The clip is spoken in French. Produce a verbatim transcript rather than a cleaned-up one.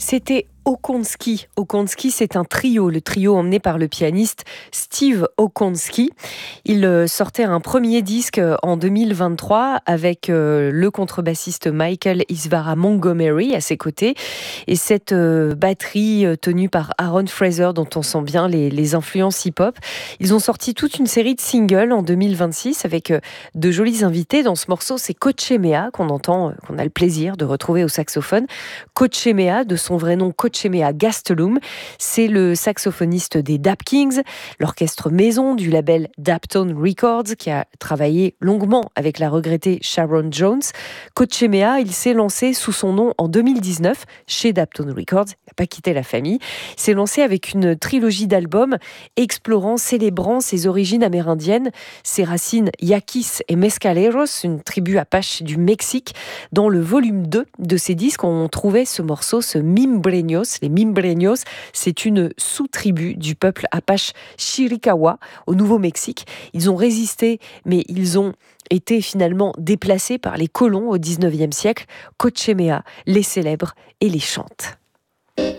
C'était Okonski. Okonski, c'est un trio, le trio emmené par le pianiste Steve Okonski. Il euh, sortait un premier disque euh, en deux mille vingt-trois avec euh, le contrebassiste Michael Isvara Montgomery à ses côtés et cette euh, batterie euh, tenue par Aaron Fraser dont on sent bien les, les influences hip-hop. Ils ont sorti toute une série de singles en deux mille vingt-six avec euh, de jolis invités. Dans ce morceau, c'est Coachemea qu'on entend, euh, qu'on a le plaisir de retrouver au saxophone. Coachemea, de son vrai nom Coachemea Gastelum, c'est le saxophoniste des Dap Kings, l'orchestre maison du label Daptone Records qui a travaillé longuement avec la regrettée Sharon Jones. Coachemea, il s'est lancé sous son nom en deux mille dix-neuf chez Daptone Records, il n'a pas quitté la famille, il s'est lancé avec une trilogie d'albums explorant, célébrant ses origines amérindiennes, ses racines yaquis et mescaleros, une tribu apache du Mexique. Dans le volume deux de ces disques, on trouvait ce morceau, ce Mimbreños. Les Mimbreños, c'est une sous-tribu du peuple apache Chiricahua au Nouveau-Mexique. Ils ont résisté, mais ils ont été finalement déplacés par les colons au dix-neuvième siècle. Coachemea les célèbre et les chante.